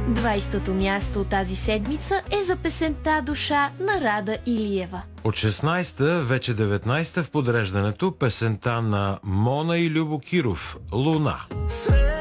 20-то място тази седмица е за песента "Душа" на Рада Илиева. От 16-та, вече 19-та в подреждането, песента на Мона и Любо Киров "Луна".